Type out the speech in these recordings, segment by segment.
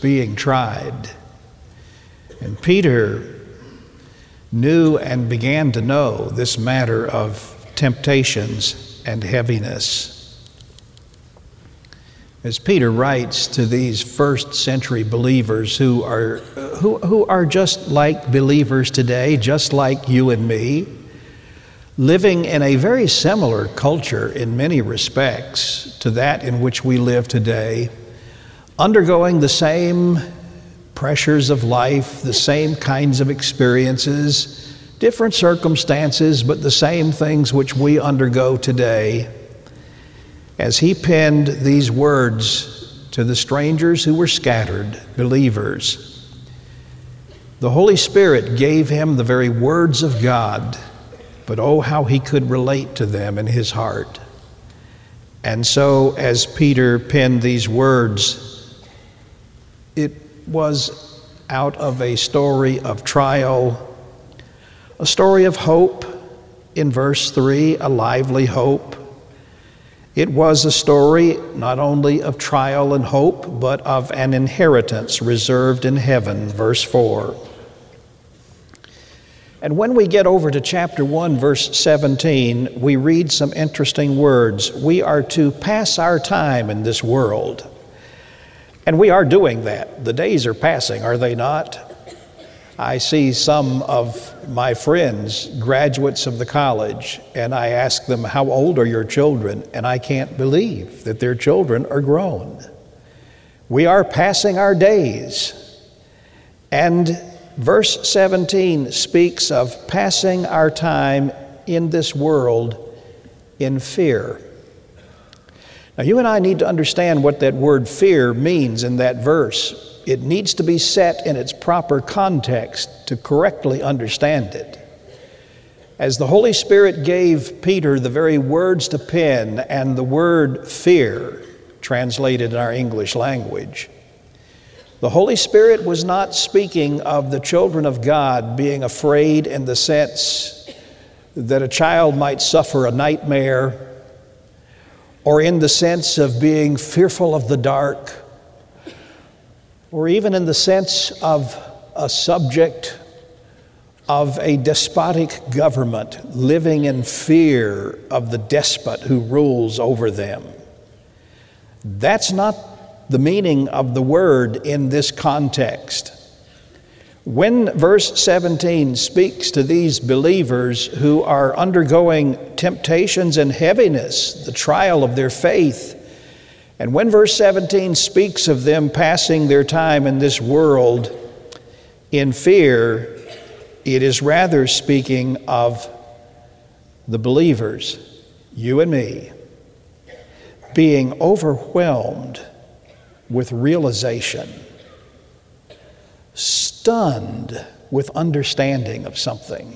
being tried. And Peter knew and began to know this matter of temptations and heaviness. As Peter writes to these first century believers who are just like believers today, just like you and me, living in a very similar culture in many respects to that in which we live today, undergoing the same pressures of life, the same kinds of experiences, different circumstances, but the same things which we undergo today. As he penned these words to the strangers who were scattered, believers, the Holy Spirit gave him the very words of God, but oh, how he could relate to them in his heart. And so as Peter penned these words, it was out of a story of trial, a story of hope in verse 3, a lively hope. It was a story not only of trial and hope, but of an inheritance reserved in heaven, verse 4. And when we get over to chapter 1, verse 17, we read some interesting words. We are to pass our time in this world. And we are doing that. The days are passing, are they not? I see some of my friends, graduates of the college, and I ask them, how old are your children? And I can't believe that their children are grown. We are passing our days. And verse 17 speaks of passing our time in this world in fear. Now, you and I need to understand what that word fear means in that verse. It needs to be set in its proper context to correctly understand it. As the Holy Spirit gave Peter the very words to pen and the word fear, translated in our English language, the Holy Spirit was not speaking of the children of God being afraid in the sense that a child might suffer a nightmare, or in the sense of being fearful of the dark, or even in the sense of a subject of a despotic government living in fear of the despot who rules over them. That's not the meaning of the word in this context. When verse 17 speaks to these believers who are undergoing temptations and heaviness, the trial of their faith, and when verse 17 speaks of them passing their time in this world in fear, it is rather speaking of the believers, you and me, being overwhelmed with realization, stunned with understanding of something.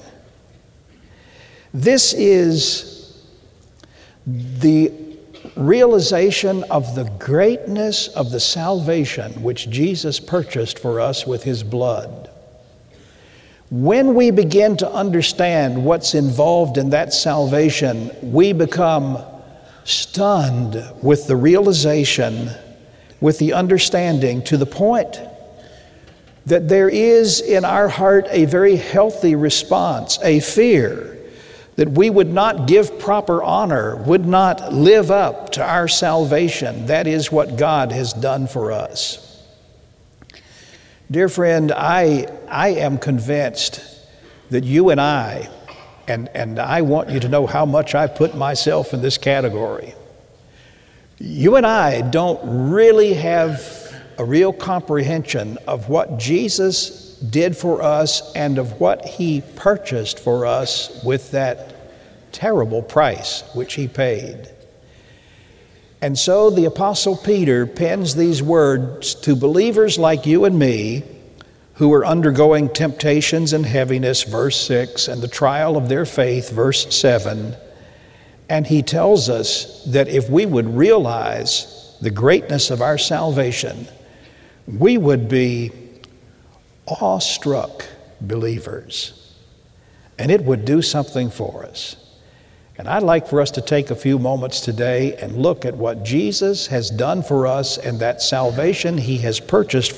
This is the realization of the greatness of the salvation which Jesus purchased for us with his blood. When we begin to understand what's involved in that salvation, we become stunned with the realization, with the understanding, to the point that there is in our heart a very healthy response, a fear that we would not give proper honor, would not live up to our salvation. That is what God has done for us. Dear friend, I am convinced that you and I, and I want you to know how much I put myself in this category, you and I don't really have a real comprehension of what Jesus did for us and of what he purchased for us with that terrible price which he paid. And so the Apostle Peter pens these words to believers like you and me who are undergoing temptations and heaviness, verse 6, and the trial of their faith, verse 7. And he tells us that if we would realize the greatness of our salvation, we would be awestruck believers, and it would do something for us. And I'd like for us to take a few moments today and look at what Jesus has done for us and that salvation he has purchased